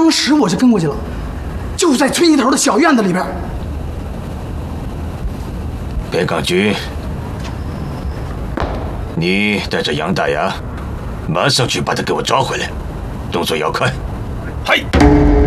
当时我就跟过去了，就在村一头的小院子里边。 边岗军，你带着杨大牙，马上去把他给我抓回来，动作要快。 嗨。